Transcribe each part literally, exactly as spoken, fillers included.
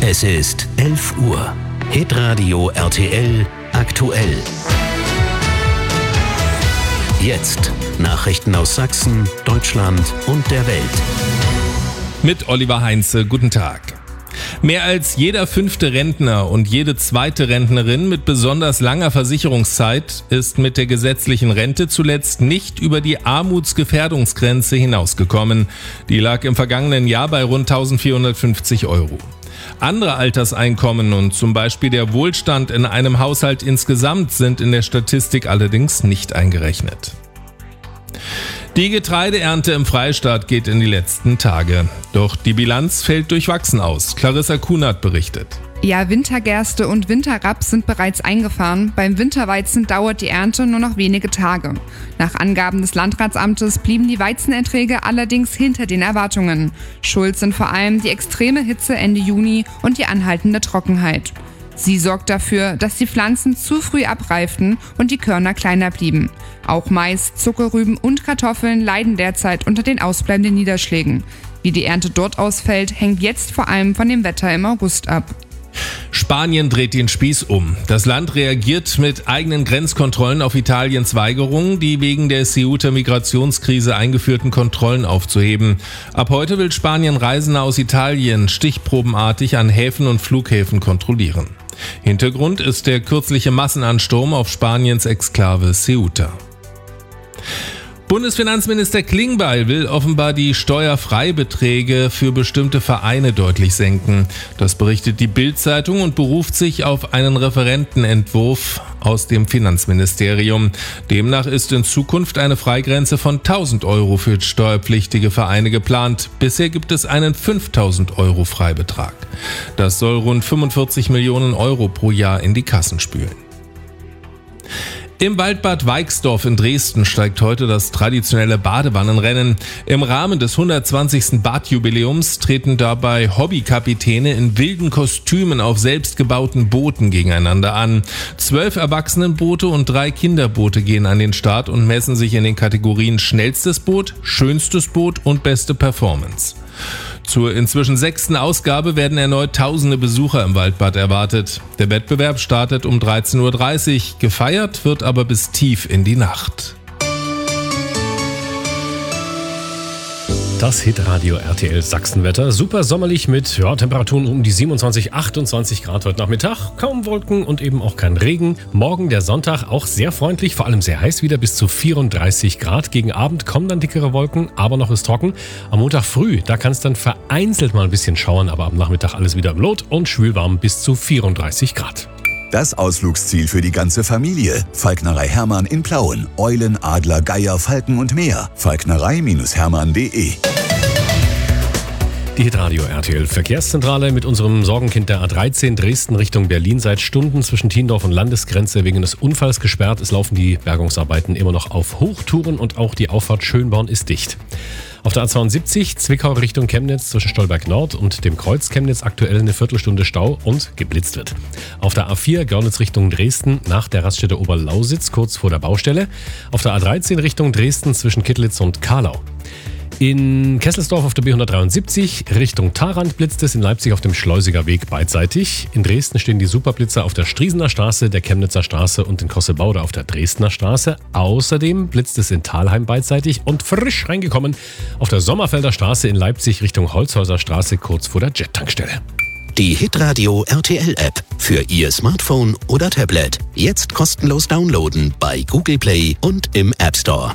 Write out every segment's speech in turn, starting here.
Es ist elf Uhr. Hitradio R T L aktuell. Jetzt Nachrichten aus Sachsen, Deutschland und der Welt. Mit Oliver Heinze, guten Tag. Mehr als jeder fünfte Rentner und jede zweite Rentnerin mit besonders langer Versicherungszeit ist mit der gesetzlichen Rente zuletzt nicht über die Armutsgefährdungsgrenze hinausgekommen. Die lag im vergangenen Jahr bei rund eintausendvierhundertfünfzig Euro. Andere Alterseinkommen und zum Beispiel der Wohlstand in einem Haushalt insgesamt sind in der Statistik allerdings nicht eingerechnet. Die Getreideernte im Freistaat geht in die letzten Tage. Doch die Bilanz fällt durchwachsen aus. Clarissa Kunert berichtet. Ja, Wintergerste und Winterraps sind bereits eingefahren. Beim Winterweizen dauert die Ernte nur noch wenige Tage. Nach Angaben des Landratsamtes blieben die Weizenerträge allerdings hinter den Erwartungen. Schuld sind vor allem die extreme Hitze Ende Juni und die anhaltende Trockenheit. Sie sorgt dafür, dass die Pflanzen zu früh abreiften und die Körner kleiner blieben. Auch Mais, Zuckerrüben und Kartoffeln leiden derzeit unter den ausbleibenden Niederschlägen. Wie die Ernte dort ausfällt, hängt jetzt vor allem von dem Wetter im August ab. Spanien dreht den Spieß um. Das Land reagiert mit eigenen Grenzkontrollen auf Italiens Weigerung, die wegen der Ceuta-Migrationskrise eingeführten Kontrollen aufzuheben. Ab heute will Spanien Reisende aus Italien stichprobenartig an Häfen und Flughäfen kontrollieren. Hintergrund ist der kürzliche Massenansturm auf Spaniens Exklave Ceuta. Bundesfinanzminister Klingbeil will offenbar die Steuerfreibeträge für bestimmte Vereine deutlich senken. Das berichtet die Bild-Zeitung und beruft sich auf einen Referentenentwurf aus dem Finanzministerium. Demnach ist in Zukunft eine Freigrenze von tausend Euro für steuerpflichtige Vereine geplant. Bisher gibt es einen fünftausend Euro Freibetrag. Das soll rund fünfundvierzig Millionen Euro pro Jahr in die Kassen spülen. Im Waldbad Weixdorf in Dresden steigt heute das traditionelle Badewannenrennen. Im Rahmen des hundertzwanzigsten Badjubiläums treten dabei Hobbykapitäne in wilden Kostümen auf selbstgebauten Booten gegeneinander an. Zwölf Erwachsenenboote und drei Kinderboote gehen an den Start und messen sich in den Kategorien schnellstes Boot, schönstes Boot und beste Performance. Zur inzwischen sechsten Ausgabe werden erneut tausende Besucher im Waldbad erwartet. Der Wettbewerb startet um dreizehn Uhr dreißig, gefeiert wird aber bis tief in die Nacht. Das Hitradio R T L Sachsenwetter. Super sommerlich mit ja, Temperaturen um die siebenundzwanzig, achtundzwanzig Grad heute Nachmittag. Kaum Wolken und eben auch kein Regen. Morgen der Sonntag auch sehr freundlich, vor allem sehr heiß wieder bis zu vierunddreißig Grad. Gegen Abend kommen dann dickere Wolken, aber noch ist trocken. Am Montag früh, da kann es dann vereinzelt mal ein bisschen schauern, aber am Nachmittag alles wieder im Lot und schwülwarm bis zu vierunddreißig Grad. Das Ausflugsziel für die ganze Familie. Falknerei Hermann in Plauen. Eulen, Adler, Geier, Falken und mehr. falknerei Hermann punkt de. Die Hitradio R T L Verkehrszentrale mit unserem Sorgenkind der A dreizehn Dresden Richtung Berlin seit Stunden zwischen Tiendorf und Landesgrenze wegen des Unfalls gesperrt. Es laufen die Bergungsarbeiten immer noch auf Hochtouren und auch die Auffahrt Schönborn ist dicht. Auf der A zweiundsiebzig Zwickau Richtung Chemnitz zwischen Stolberg Nord und dem Kreuz Chemnitz aktuell eine Viertelstunde Stau und geblitzt wird. Auf der A vier Görlitz Richtung Dresden nach der Raststätte Oberlausitz kurz vor der Baustelle. Auf der A dreizehn Richtung Dresden zwischen Kittlitz und Karlau. In Kesselsdorf auf der B hundertdreiundsiebzig Richtung Tharandt blitzt es, in Leipzig auf dem Schleusiger Weg beidseitig. In Dresden stehen die Superblitzer auf der Striesener Straße, der Chemnitzer Straße und in Kossebaude auf der Dresdner Straße. Außerdem blitzt es in Thalheim beidseitig und frisch reingekommen auf der Sommerfelder Straße in Leipzig Richtung Holzhäuser Straße kurz vor der Jet-Tankstelle. Die Hitradio R T L-App für Ihr Smartphone oder Tablet. Jetzt kostenlos downloaden bei Google Play und im App Store.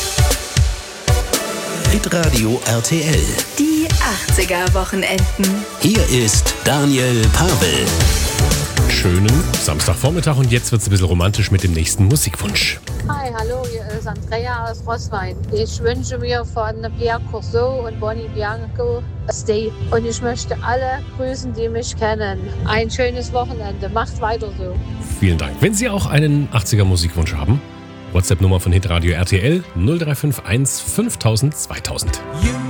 Hitradio R T L. Die achtziger-Wochenenden. Hier ist Daniel Pavel. Schönen Samstagvormittag und jetzt wird es ein bisschen romantisch mit dem nächsten Musikwunsch. Hi, hallo, hier ist Andrea aus Roßwein. Ich wünsche mir von Pierre Corso und Bonnie Bianco Stay. Und ich möchte alle grüßen, die mich kennen. Ein schönes Wochenende. Macht weiter so. Vielen Dank. Wenn Sie auch einen achtziger-Musikwunsch haben, WhatsApp-Nummer von Hitradio R T L null drei fünf eins fünftausend zweitausend.